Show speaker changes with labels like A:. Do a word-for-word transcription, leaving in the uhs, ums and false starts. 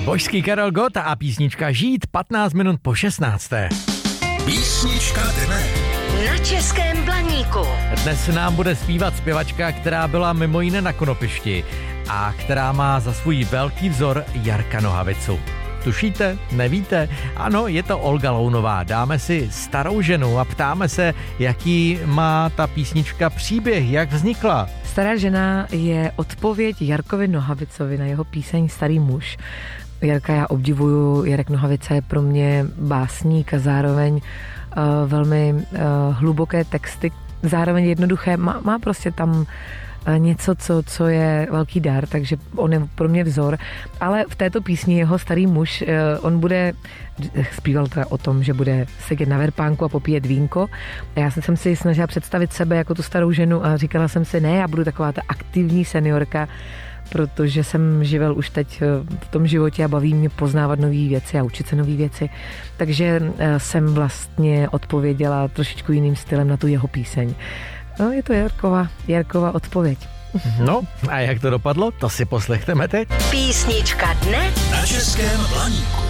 A: Božský Karel Gott a písnička Žít patnáct minut po šestnácté.
B: Písnička dne.
C: Na Českém Blaníku.
A: Dnes nám bude zpívat zpěvačka, která byla mimo jiné na Konopišti a která má za svůj velký vzor Jarka Nohavicu. Tušíte? Nevíte? Ano, je to Olga Lounová. Dáme si Starou ženu a ptáme se, jaký má ta písnička příběh, jak vznikla.
D: Stará žena je odpověď Jarkovi Nohavicovi na jeho píseň Starý muž. Jarka já obdivuju, Jarek Nohavica je pro mě básník a zároveň uh, velmi uh, hluboké texty, zároveň jednoduché, má, má prostě tam něco, co, co je velký dar, takže on je pro mě vzor, ale v této písni jeho Starý muž, on bude, zpíval teda o tom, že bude sedět na verpánku a popíjet vínko a já jsem si snažila představit sebe jako tu starou ženu a říkala jsem si, ne, já budu taková ta aktivní seniorka, protože jsem živel už teď v tom životě a baví mě poznávat nové věci a učit se nové věci. Takže jsem vlastně odpověděla trošičku jiným stylem na tu jeho píseň. No, je to Jarkova, Jarkova odpověď.
A: No, a jak to dopadlo, to si poslechneme teď.
C: Písnička dne
B: Na Českém Blaníku.